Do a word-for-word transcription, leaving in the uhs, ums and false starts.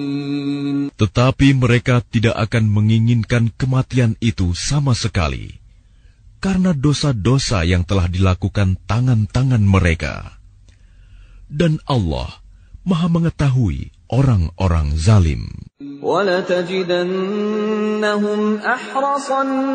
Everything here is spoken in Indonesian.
Tetapi mereka tidak akan menginginkan kematian itu sama sekali, karena dosa-dosa yang telah dilakukan tangan-tangan mereka. Dan Allah Maha mengetahui orang-orang zalim.